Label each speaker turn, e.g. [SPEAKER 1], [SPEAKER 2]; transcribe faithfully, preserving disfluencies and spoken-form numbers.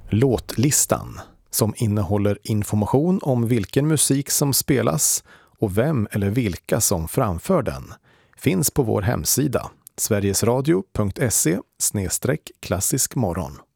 [SPEAKER 1] Låtlistan, som innehåller information om vilken musik som spelas och vem eller vilka som framför den, finns på vår hemsida sverigesradio punkt se slash klassisk morgon.